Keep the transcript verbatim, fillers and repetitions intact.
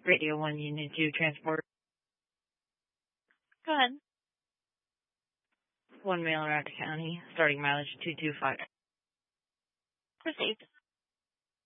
Radio one Union two transport. Go ahead. One mailer out to county, starting mileage two two five. Received.